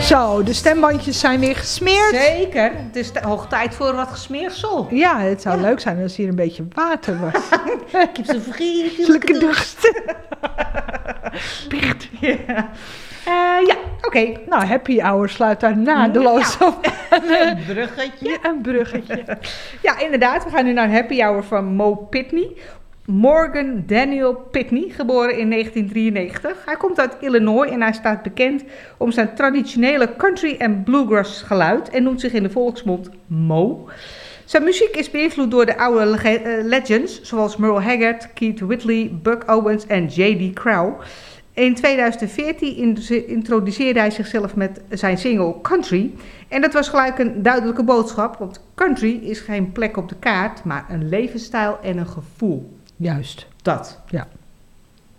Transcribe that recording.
Zo, de stembandjes zijn weer gesmeerd. Zeker. Het is hoog tijd voor wat gesmeersel. Ja, het zou leuk zijn als hier een beetje water was. Ik heb zo'n vriendje. dorst. Ja. Oké. Nou, happy hour sluit daar nadeloos op. Een bruggetje. Een bruggetje. Ja, inderdaad. We gaan nu naar een happy hour van Mo Pitney. Morgan Daniel Pitney, geboren in 1993. Hij komt uit Illinois en hij staat bekend om zijn traditionele country en bluegrass geluid en noemt zich in de volksmond Mo. Zijn muziek is beïnvloed door de oude legends zoals Merle Haggard, Keith Whitley, Buck Owens en J.D. Crowe. In 2014 introduceerde hij zichzelf met zijn single Country. En dat was gelijk een duidelijke boodschap, want country is geen plek op de kaart, maar een levensstijl en een gevoel. Juist. Dat. Ja.